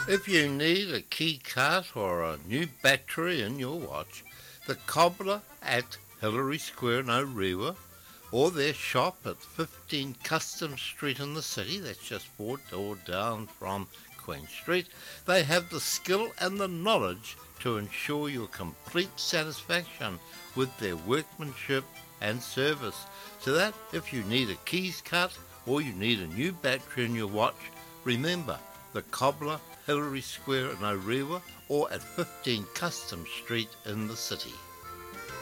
If you need a key cut or a new battery in your watch, the Cobbler at Hillary Square in Orewa or their shop at 15 Custom Street in the city, that's just 4 doors down from Queen Street, they have the skill and the knowledge to ensure your complete satisfaction with their workmanship and service, so that if you need a keys cut or you need a new battery in your watch, remember the Cobbler, Hillary Square in Orewa or at 15 Custom Street in the city.